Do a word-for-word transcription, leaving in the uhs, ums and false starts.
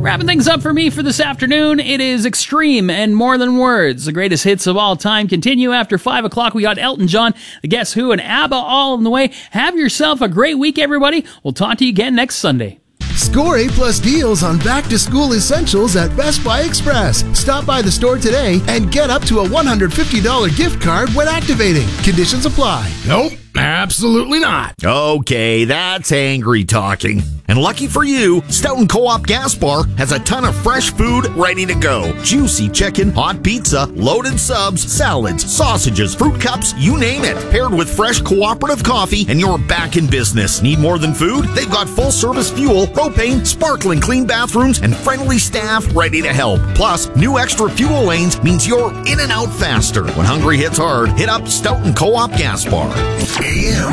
Wrapping things up for me for this afternoon, it is Extreme and More Than Words. The greatest hits of all time continue after five o'clock. We got Elton John, the Guess Who, and ABBA all in the way. Have yourself a great week, everybody. We'll talk to you again next Sunday. Score A-plus deals on back-to-school essentials at Best Buy Express. Stop by the store today and get up to a one hundred fifty dollars gift card when activating. Conditions apply. Nope, absolutely not. Okay, that's angry talking. And lucky for you, Stoughton Co-op Gas Bar has a ton of fresh food ready to go. Juicy chicken, hot pizza, loaded subs, salads, sausages, fruit cups, you name it. Paired with fresh cooperative coffee, and you're back in business. Need more than food? They've got full-service fuel, propane, sparkling clean bathrooms, and friendly staff ready to help. Plus, new extra fuel lanes means you're in and out faster. When hungry hits hard, hit up Stoughton Co-op Gas Bar. A M